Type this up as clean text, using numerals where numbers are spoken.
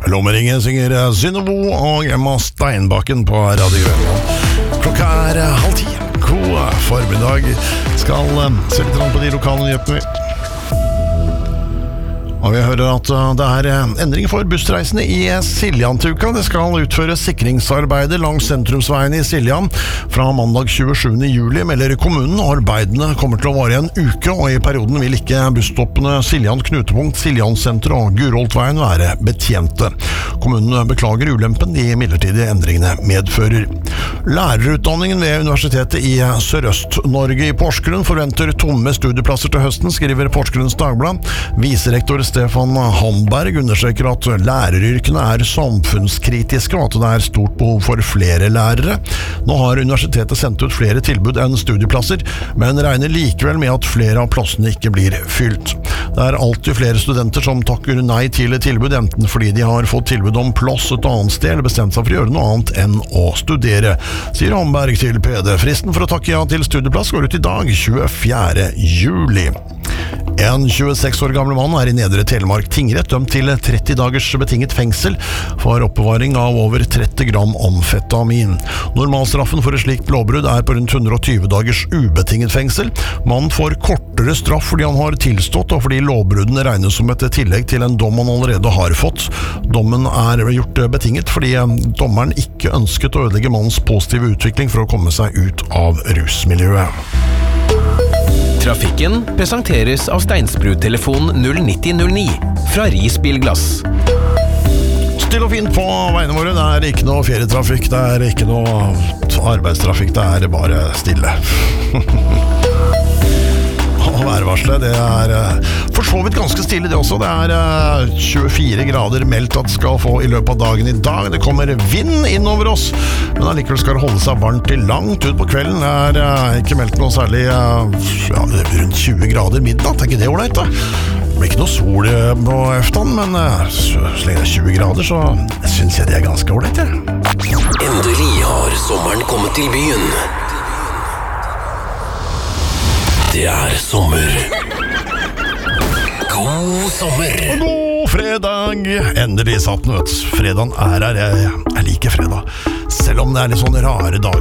Lommeringen synger Synnøvo og Emma Steinbakken på Radio Grønland. Klokka 9:30. God formiddag. Skal se litt på de lokale nyhetene. Og vi hører at det endring for bussreisende i Siljan til uka. Det skal utføres sikringsarbeider langs sentrumsveien i Siljan fra mandag 27. juli, melder kommunen. Arbeidene kommer til å vare en uke, og i perioden vil ikke busstoppene Siljan Knutepunkt, Siljan Senter og Guroltveien være betjente. Kommunen beklager ulempen de midlertidige endringene medfører. Lærerutdanningen ved Universitetet i Sørøst-Norge i Porsgrunn forventer tomme studieplasser til høsten, skriver Porsgrunns Dagblad. Viserektor Stefan Hamberg understreker at læreryrkene samfunnskritiske, og at det stort behov for flere lærere. Nå har universitetet sendt ut flere tilbud enn studieplasser, men regner likevel med at flere av plassene ikke blir fylt. Det alltid flere studenter som takker nei til tilbud, enten fordi de har fått tilbud om plass et annet sted, eller bestemt seg for å gjøre noe annet enn å studere, sier Hamberg til PD. Fristen for å takke ja til studieplass går ut i dag, 24. juli. En 26 år gamle mann i Nedre Telemark tingrett dømt til 30 dagers betinget fengsel for oppbevaring av over 30 gram amfetamin. Normalstraffen for et slikt lovbrudd på rundt 120 dagers ubetinget fengsel. Mannen får kortere straff fordi han har tilstått, og fordi lovbruddene regnes som et tillegg til en dom han allerede har fått. Dommen gjort betinget fordi dommeren ikke ønsket å ødelegge mannens positive utvikling for å komme seg ut av rusmiljøet. Trafikken presenteres av Steinsbrud-telefon 09009 fra Risbilglass. Still og fint på veiene våre. Det ikke noe ferietrafikk, det ikke noe arbeidstrafikk, det bare stille. Værvarselet, det for så vidt ganske stille det også. Det 24 grader meldt at skal få i løpet av dagen i dag. Det kommer vind innover oss, men allikevel skal det holde seg varmt til langt ut på kvelden. Det ikke meldt noe særlig rundt 20 grader midnatt. Ikke det ordentlig da? Det blir ikke noe sol på eftan, men så lenge det 20 grader, så synes jeg det ganske ordentlig. Endelig har sommeren kommet til byen. Det sommer. God sommer. Og god fredag. Endelig satt den, vet du. Fredagen her. Jeg liker fredag. Selv om det litt sånne rare dager